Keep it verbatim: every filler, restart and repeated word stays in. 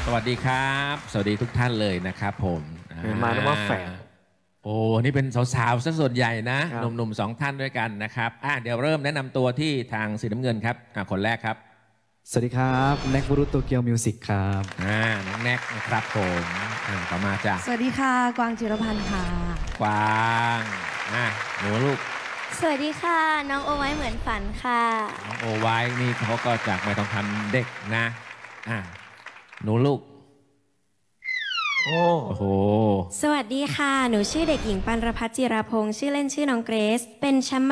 สวัสดีครับ สวัสดีทุกท่านเลยนะครับผมมาแล้วว่าแฝดโอ้นี่เป็นสาวๆซะส่วนใหญ่นะหนุ่มๆสองท่านด้วยกันนะครับอ่ะเดี๋ยวเริ่มแนะนำตัวที่ทางสีน้ำเงินครับอ่ะคนแรกครับสวัสดีครับแน็กวรุษโตเกียวมิวสิกครับอ่าน้องแน็กนะครับผมอ่าต่อมาจ้ะสวัสดีค่ะกวางจิรพันธ์ค่ะกวางอ่ะหนูลูกสวัสดีค่ะน้องโอไว้เหมือนฝันค่ะน้องโอไว้นี่เขาก็จากไม่ต้องทำเด็กนะอ่ะหนูลูกโอ้โหสวัสดีค่ะหนูชื่อเด็กหญิงปันรพัฒน์จิราพงศ์ชื่อเล่นชื่อน้องเกรซเป็นแชมป์